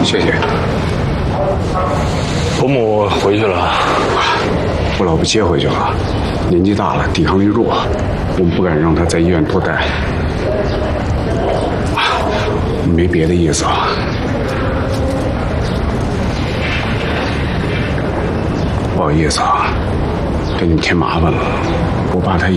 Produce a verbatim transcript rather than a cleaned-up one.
谢谢。 伯母回去了， 我老婆接回去了，年纪大了，抵抗力弱，我们不敢让她在医院多待。没别的意思啊。不好意思啊，给你们添麻烦了，我爸他。